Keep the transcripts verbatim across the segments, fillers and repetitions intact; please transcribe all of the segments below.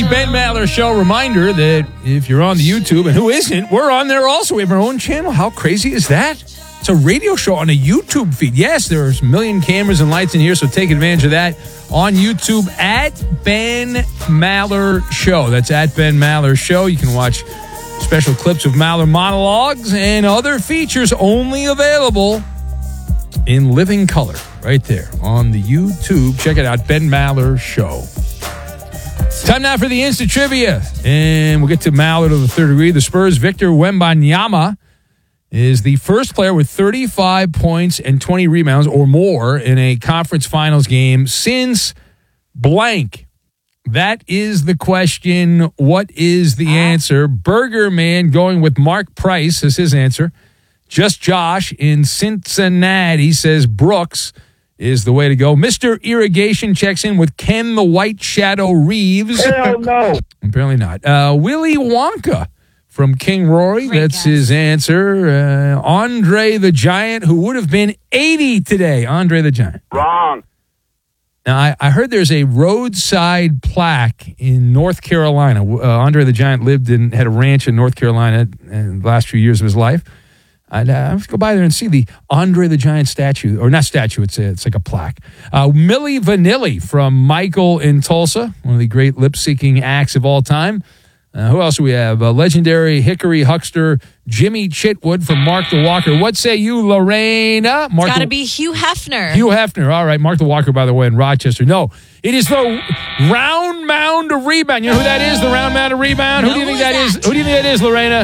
Ben Maller Show. Reminder that if you're on the YouTube, and who isn't, we're on there also. We have our own channel. How crazy is that? It's a radio show on a YouTube feed. Yes, there's a million cameras and lights in here, so take advantage of that on YouTube at Ben Maller Show. That's at Ben Maller Show. You can watch special clips of Maller monologues and other features only available in living color right there on the YouTube. Check it out, Ben Maller Show. Time now for the Instant Trivia, and we'll get to Maller to the third degree. The Spurs' Victor Wembanyama is the first player with thirty-five points and twenty rebounds or more in a conference finals game since blank. That is the question. What is the answer? Burger Man going with Mark Price is his answer. Just Josh in Cincinnati says Brooks is the way to go. Mister Irrigation checks in with Ken the White Shadow Reeves. Hell no. Apparently not. Uh, Willy Wonka from King Rory. Great That's guess. his answer. Uh, Andre the Giant, who would have been eighty today. Andre the Giant. Wrong. Now, I, I heard there's a roadside plaque in North Carolina. Uh, Andre the Giant lived and had a ranch in North Carolina in the last few years of his life. I'd uh, have to go by there and see the Andre the Giant statue. Or not statue, it's, a, it's like a plaque. Uh, Milli Vanilli from Michael in Tulsa, one of the great lip-syncing acts of all time. Uh, who else do we have? Uh, legendary Hickory Huckster, Jimmy Chitwood from Mark the Walker. What say you, Lorena? Mark It's got to the- be Hugh Hefner. Hugh Hefner. All right. Mark the Walker, by the way, in Rochester. No, it is the round mound of rebound. You know who that is? The round mound of rebound? No, who do you think who is that is? that? Who do you think that is, Lorena?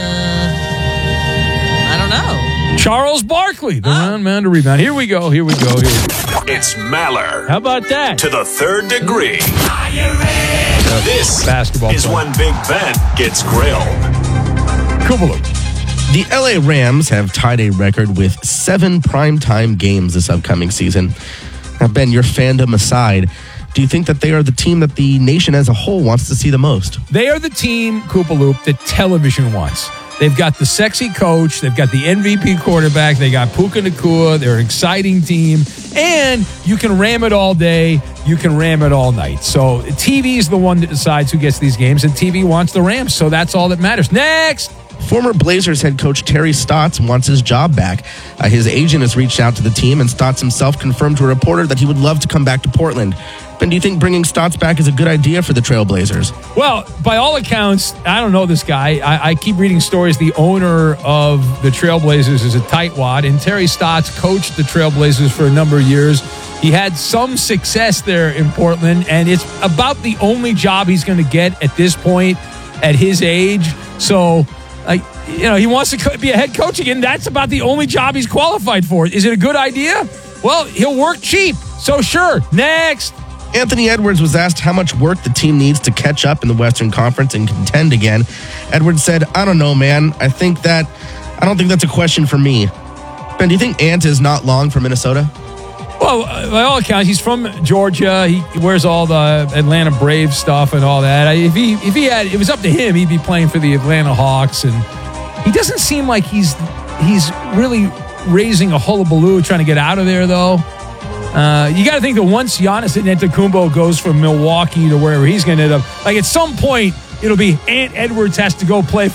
I don't know. Charles Barkley, the round mound of rebound. Here we go. Here we go. Here we go. It's Maller How about that? to the third degree. This Basketball is player. when Big Ben gets grilled. Kubaloo. The L A Rams have tied a record with seven primetime games this upcoming season. Now, Ben, your fandom aside, do you think that they are the team that the nation as a whole wants to see the most? They are the team, Koopaloop, that television wants. They've got the sexy coach. They've got the M V P quarterback. They got Puka Nacua. They're an exciting team. And you can ram it all day. You can ram it all night. So T V is the one that decides who gets these games, and T V wants the Rams. So that's all that matters. Next. Former Blazers head coach Terry Stotts wants his job back. Uh, his agent has reached out to the team, and Stotts himself confirmed to a reporter that he would love to come back to Portland. Ben, do you think bringing Stotts back is a good idea for the Trailblazers? Well, by all accounts, I don't know this guy. I, I keep reading stories. The owner of the Trailblazers is a tightwad, and Terry Stotts coached the Trailblazers for a number of years. He had some success there in Portland, and it's about the only job he's going to get at this point at his age. So, like, you know, he wants to co- be a head coach again. That's about the only job he's qualified for. Is it a good idea? Well, he'll work cheap. So, sure. Next. Anthony Edwards was asked how much work the team needs to catch up in the Western Conference and contend again. Edwards said, I don't know, man. I think that, I don't think that's a question for me. Ben, do you think Ant is not long for Minnesota? Well, uh, by all accounts, he's from Georgia. He wears all the Atlanta Braves stuff and all that. If he if he had, it was up to him, he'd be playing for the Atlanta Hawks. And he doesn't seem like he's he's really raising a hullabaloo trying to get out of there, though. Uh, you got to think that once Giannis Antetokounmpo goes from Milwaukee to wherever he's going to end up, like at some point, it'll be Ant Edwards has to go play